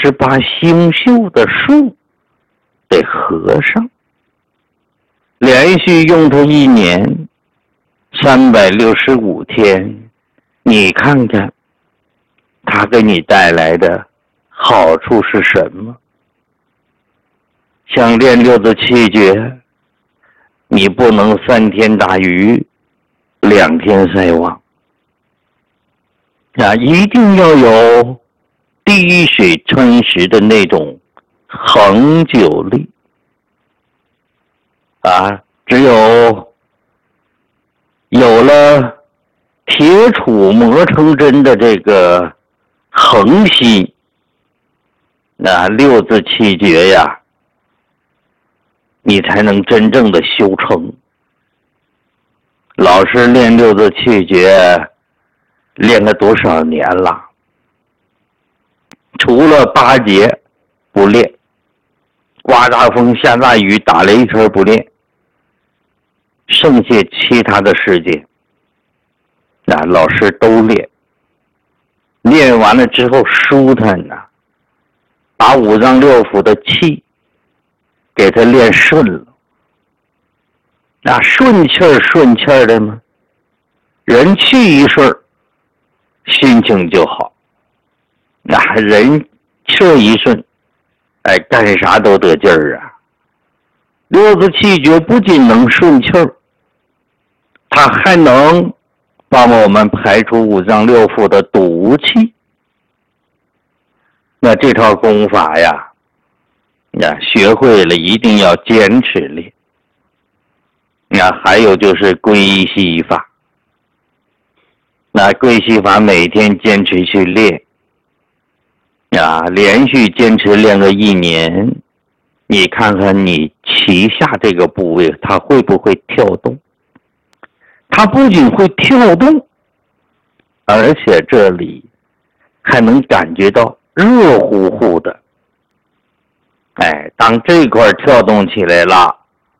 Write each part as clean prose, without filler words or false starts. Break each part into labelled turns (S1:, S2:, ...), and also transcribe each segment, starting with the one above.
S1: 是把星宿的数得合上，连续用它1年365天，你看看它给你带来的好处是什么？像练六字气诀，你不能3天打鱼2天晒网啊，一定要有滴水穿石的那种恒久力啊！只有了铁杵磨成针的这个恒心，那六字气诀呀，你才能真正的修成。老师练六字气诀练了多少年了？除了8节不练，刮大风下大雨打雷天不练，剩下其他的时间那老师都练。练完了之后舒坦呐，把5脏6腑的气给它练顺了。那顺气儿的嘛，人气一顺，心情就好。那人气一顺，哎，干啥都得劲儿啊。六字气诀不仅能顺气儿，它还能帮我们排出5脏6腑的毒气。那这套功法呀，学会了一定要坚持练。那还有就是归息法，那归息法每天坚持去练连续坚持练个1年，你看看你脐下这个部位它会不会跳动？它不仅会跳动，而且这里还能感觉到热乎乎的。哎，当这块跳动起来了，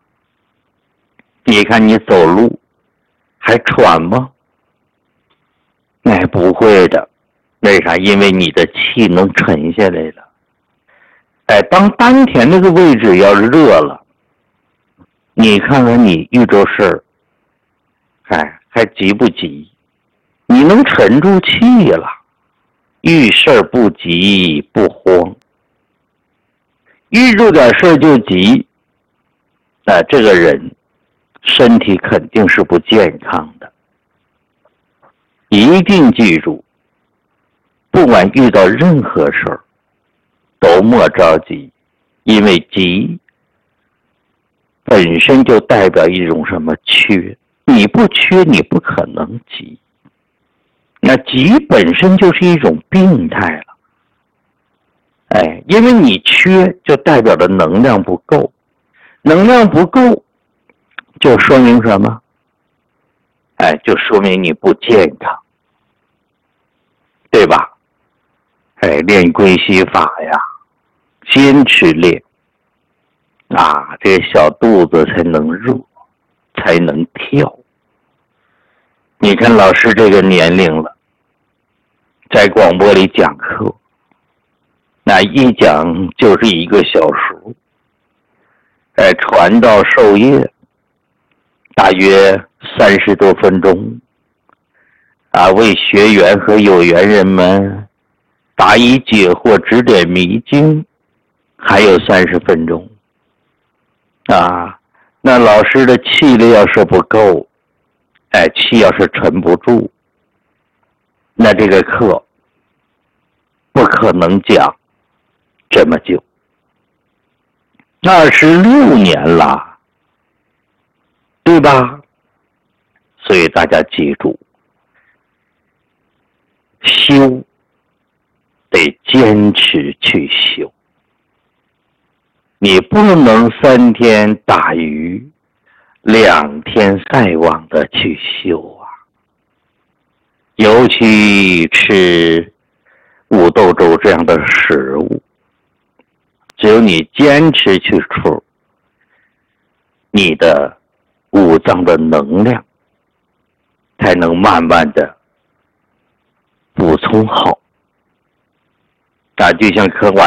S1: 你看你走路还喘吗？哎，不会的。为啥？因为你的气能沉下来了。哎，当丹田那个位置要热了，你看看你遇着事儿，哎，还急不急？你能沉住气了，遇事儿不急不慌。遇着点事儿就急，这个人身体肯定是不健康的。一定记住，不管遇到任何事儿，都莫着急，因为急本身就代表一种什么缺，你不缺你不可能急，那急本身就是一种病态了。哎，因为你缺就代表着能量不够，能量不够就说明什么？哎，就说明你不健康，对吧？哎，练归息法呀，坚持练这个小肚子才能热，才能跳。你看老师这个年龄了，在广播里讲课，那一讲就是1个小时，传道授业大约30多分钟为学员和有缘人们答疑解惑指点迷津，还有30分钟那老师的气力要是不够，气要是沉不住，那这个课不可能讲这么久。26年了，对吧？所以大家记住，修得坚持去修，你不能3天打鱼2天晒网的去修尤其吃五豆粥这样的食物，只有你坚持去吃，你的5脏的能量才能慢慢的补充好。就像课